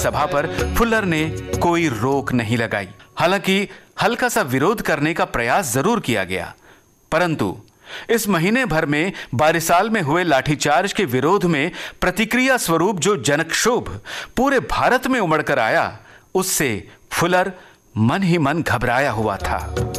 सभा पर फुल्लर ने कोई रोक नहीं लगाई। हालांकि हल्का सा विरोध करने का प्रयास जरूर किया गया, परंतु इस महीने भर में बारिसाल में हुए लाठीचार्ज के विरोध में प्रतिक्रिया स्वरूप जो जनक्षोभ पूरे भारत में उमड़कर आया, उससे फुल्लर मन ही मन घबराया हुआ था।